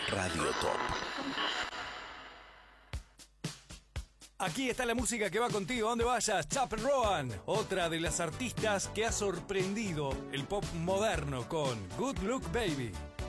Radio Top. Aquí está la música que va contigo, donde vayas. Chappell Roan, otra de las artistas que ha sorprendido el pop moderno con Good Look Baby.